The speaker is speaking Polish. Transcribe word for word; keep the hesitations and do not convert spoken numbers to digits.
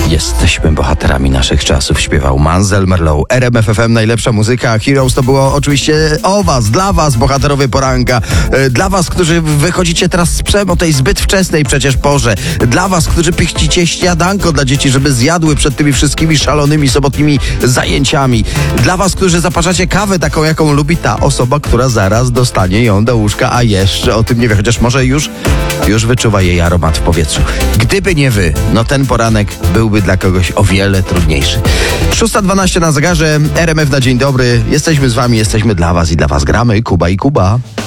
Jesteśmy bohaterami naszych czasów, śpiewał Manzel Merlow. R M F F M, najlepsza muzyka. Heroes to było oczywiście o was, dla was, bohaterowie poranka. Dla was, którzy wychodzicie teraz z przem o tej zbyt wczesnej przecież porze. Dla was, którzy pichcicie śniadanko dla dzieci, żeby zjadły przed tymi wszystkimi szalonymi sobotnimi zajęciami. Dla was, którzy zaparzacie kawę taką, jaką lubi ta osoba, która zaraz dostanie ją do łóżka, a jeszcze o tym nie wie, chociaż może już, już wyczuwa jej aromat w powietrzu. Gdyby nie wy, no ten poranek byłby dla kogoś o wiele trudniejszy. szósta dwanaście na zegarze, R M F na dzień dobry. Jesteśmy z wami, jesteśmy dla was i dla was gramy. Kuba i Kuba.